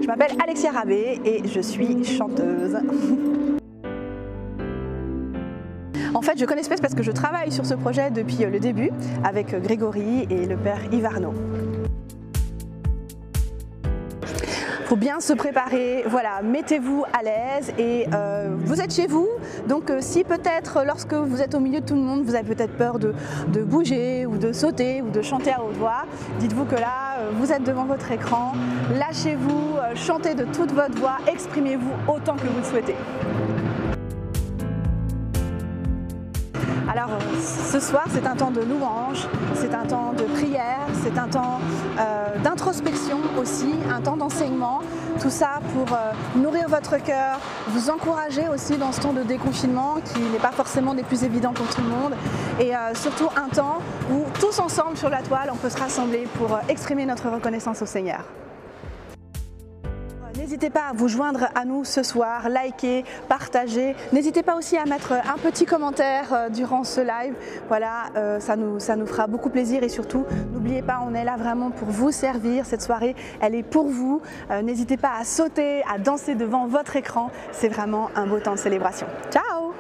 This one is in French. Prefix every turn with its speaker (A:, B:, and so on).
A: Je m'appelle Alexia Rabé et je suis chanteuse. En fait, je connais Space parce que je travaille sur ce projet depuis le début avec Grégory et le père Yves Arnaud. Il faut bien se préparer, voilà, mettez-vous à l'aise et vous êtes chez vous, donc si peut-être lorsque vous êtes au milieu de tout le monde, vous avez peut-être peur de bouger ou de sauter ou de chanter à haute voix, dites-vous que là, vous êtes devant votre écran, lâchez-vous, chantez de toute votre voix, exprimez-vous autant que vous le souhaitez. Alors ce soir c'est un temps de louange, c'est un temps de prière, c'est un temps d'introspection aussi, un temps d'enseignement, tout ça pour nourrir votre cœur, vous encourager aussi dans ce temps de déconfinement qui n'est pas forcément des plus évidents pour tout le monde et surtout un temps où tous ensemble sur la toile on peut se rassembler pour exprimer notre reconnaissance au Seigneur. N'hésitez pas à vous joindre à nous ce soir, liker, partager. N'hésitez pas aussi à mettre un petit commentaire durant ce live. Voilà, ça nous fera beaucoup plaisir et surtout, n'oubliez pas, on est là vraiment pour vous servir. Cette soirée, elle est pour vous. N'hésitez pas à sauter, à danser devant votre écran. C'est vraiment un beau temps de célébration. Ciao!